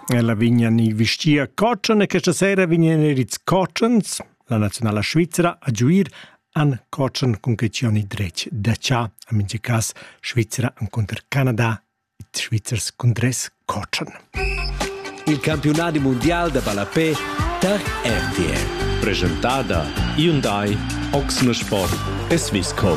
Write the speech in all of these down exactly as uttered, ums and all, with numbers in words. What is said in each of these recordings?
La vigna ni vistia Coccian e questa sera vigna Eritz Coccians, la nazionale svizzera, a giuir an Coccian con che ci oni drech da cia, a mince cas Svizzera an contro Canada, it Svizzers condres Coccian. Il campionato mondiale da Balapé per R T L. Presentata Hyundai, Ochsner Sport e Swisscom.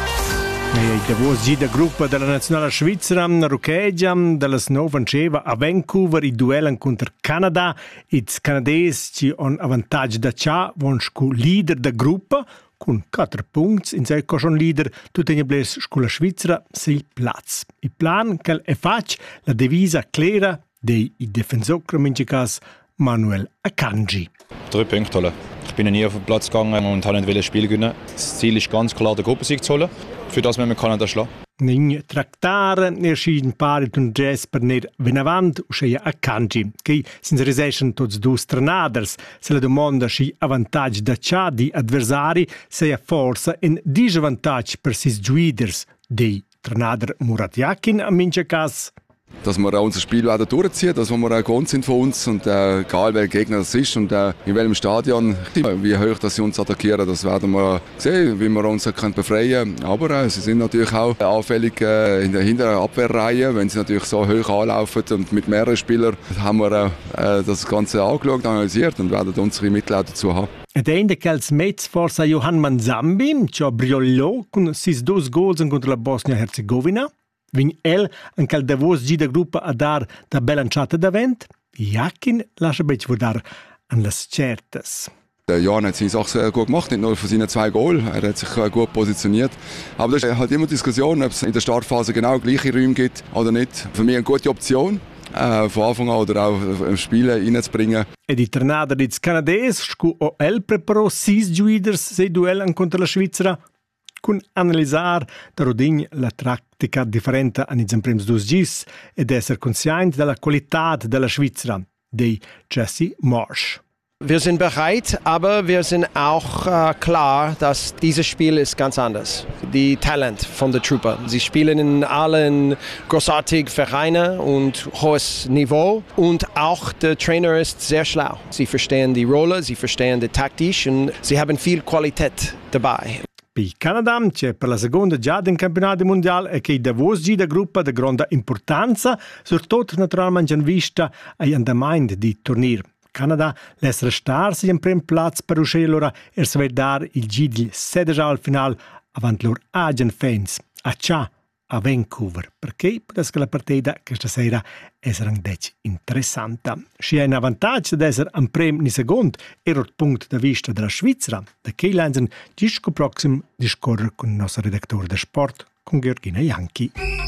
E da vos gi da gruppa della nazionale svizzera Rucchegia della Snowvanceva a Vancouver i duellan contro Canada. Ils canadesi ci on avantage da cia von scu leader da gruppa con quattro punti in sei coson leader tutte ne bles scu la svizzera sei plaz. Il plan che è fac la divisa clara dei i difensor Minchicas Manuel Akanji. Drei Punkte holen. Ich bin nie auf den Platz gegangen und habe nicht das Spiel gewinnen. Das Ziel ist ganz klar, den Gruppensieg zu holen. Für das müssen wir Kanada schlagen. Nin trattare ne schieden pari tun jazz per ner venavant uscia Akanji. Che sin resession tots dus trenaders se la domanda schi avantage da cia di adversari sia forza in disavantage per sis juiders dei trenader Murat Yakin a mincha cas. Dass wir auch unser Spiel weiter durchziehen, dass wir auch gewohnt sind von uns und äh, egal welcher Gegner das ist und äh, in welchem Stadion, wie hoch dass sie uns attackieren, das werden wir sehen, wie wir uns können befreien können. Aber äh, sie sind natürlich auch auffällig äh, in der hinteren Abwehrreihe, wenn sie natürlich so hoch anlaufen und mit mehreren Spielern haben wir äh, das Ganze angeschaut, analysiert und werden unsere Mittel auch dazu haben. Ed è in quels mezz forza Johan Manzambi, che brillò con sis dos goals contro la Bosnia-Herzegovina. Vin el an cal davos gi da gruppa a dar da belanciata davent, Yakin lascia bec vurdar an las certas. Der Jan hat seine Sache sehr gut gemacht, nicht nur für seine zwei Goal, er hat sich gut positioniert. Aber das ist halt immer Diskussion, ob es in der Startphase genau gleiche Räume gibt oder nicht. Für mich eine gute Option, äh, von Anfang an oder auch im Spiel reinzubringen. E di tornada di Canades, scu o el preparò sis juiders sei duel an contra la Svizzera, con analizzar da rodin la tattica differente an i prems dos gis ed esser conscient della qualità della Svizzera, dei Jesse Marsh. Wir sind bereit, aber wir sind auch äh, klar, dass dieses Spiel ist ganz anders. Die Talent von der Truppe. Sie spielen in allen großartigen Vereinen und hohes Niveau. Und auch der Trainer ist sehr schlau. Sie verstehen die Rolle, sie verstehen die Taktik und sie haben viel Qualität dabei. Per Canada c'è per la seconda già del campionato mondiale e che Davos gi da gruppa di grande importanza, soprattutto naturalmente in vista agli andamenti di torneo. Canada lässt restarsi in primo platz per uscire l'ora e svedar il G del sedici al final avanti loro agent fans a Cia a Vancouver, perché potesse la partita questa sera essere anche interessante. Si è in vantaggio di essere un primo e secondo e dal punto di vista della Svizzera, da che lanzano disco prossimo discorrere con il nostro redattore del sport, con Georgina Janchi.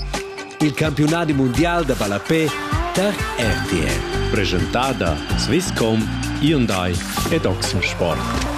Il campionato mondiale da Balapé per R T L. Presentata Swisscom, Hyundai e Ochsner Sport.